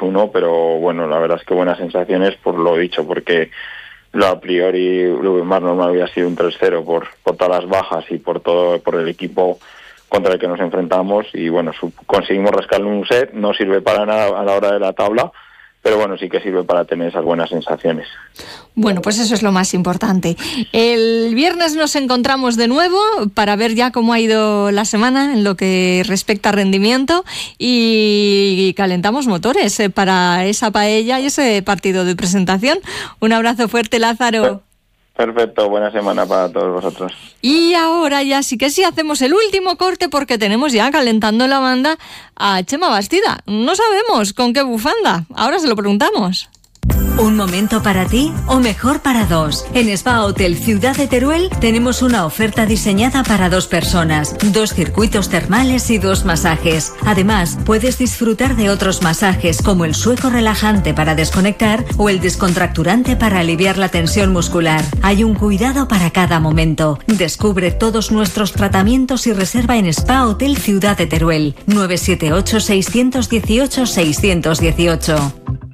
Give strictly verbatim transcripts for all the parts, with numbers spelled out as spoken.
uno, pero bueno, la verdad es que buenas sensaciones por lo dicho, porque lo a priori lo más normal hubiera sido un tres cero por, por todas las bajas y por todo por el equipo contra el que nos enfrentamos, y bueno, su, conseguimos rascarle un set, no sirve para nada a la hora de la tabla, pero bueno, sí que sirve para tener esas buenas sensaciones. Bueno, pues eso es lo más importante. El viernes nos encontramos de nuevo para ver ya cómo ha ido la semana en lo que respecta a rendimiento, y calentamos motores para esa paella y ese partido de presentación. Un abrazo fuerte, Lázaro. Perfecto, buena semana para todos vosotros. Y ahora ya sí que sí hacemos el último corte, porque tenemos ya calentando la banda a Chema Bastida. No sabemos con qué bufanda, ahora se lo preguntamos. ¿Un momento para ti o mejor para dos? En Spa Hotel Ciudad de Teruel tenemos una oferta diseñada para dos personas, dos circuitos termales y dos masajes. Además, puedes disfrutar de otros masajes como el sueco relajante para desconectar o el descontracturante para aliviar la tensión muscular. Hay un cuidado para cada momento. Descubre todos nuestros tratamientos y reserva en Spa Hotel Ciudad de Teruel. nueve siete ocho, seis uno ocho, seis uno ocho.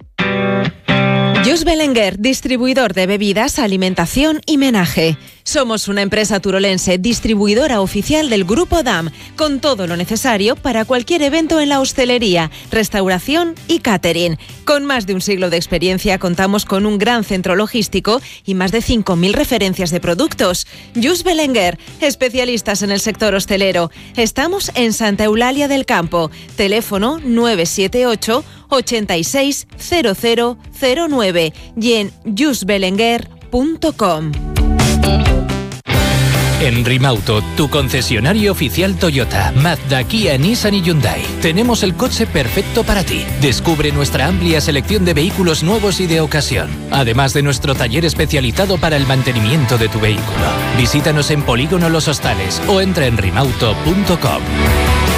Jus Belenguer, distribuidor de bebidas, alimentación y menaje. Somos una empresa turolense distribuidora oficial del Grupo D A M, con todo lo necesario para cualquier evento en la hostelería, restauración y catering. Con más de un siglo de experiencia contamos con un gran centro logístico y más de cinco mil referencias de productos. Jus Belenguer, especialistas en el sector hostelero. Estamos en Santa Eulalia del Campo. Teléfono nueve siete ocho, ochenta y seis, cero cero cero nueve y en jus belenguer punto com. En Rimauto, tu concesionario oficial Toyota, Mazda, Kia, Nissan y Hyundai. Tenemos el coche perfecto para ti. Descubre nuestra amplia selección de vehículos nuevos y de ocasión. Además de nuestro taller especializado para el mantenimiento de tu vehículo. Visítanos en Polígono Los Hostales o entra en rimauto punto com.